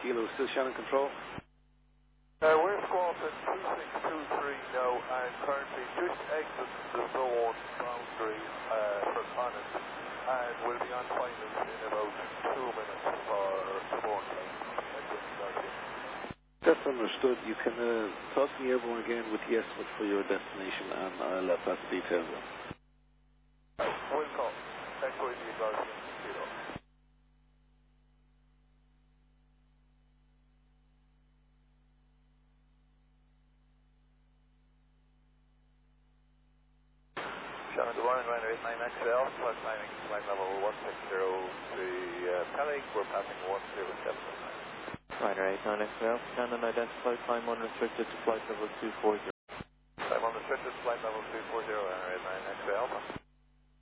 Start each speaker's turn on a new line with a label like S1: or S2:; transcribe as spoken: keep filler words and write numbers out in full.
S1: Kilo, still Shannon control?
S2: Uh, we're Squawson two six two three now and currently just exit the zone boundary uh, for Connacht and we'll be on finals in about two minutes for the board time.
S1: That's understood. You can uh, toss me airborne again with the estimate for your destination and I'll uh, pass the details on.
S2: Will call. Echo India Guardian Kilo. Shannon, good morning, Ryanair eight nine X L, flight timing, flight level one six zero to uh, Pellig, we're passing one zero seven nine.
S3: Ryanair eight nine X L, Shannon, identify time unrestricted to flight level two four zero.
S2: Time unrestricted, flight level two four zero, Ryanair eight nine X L.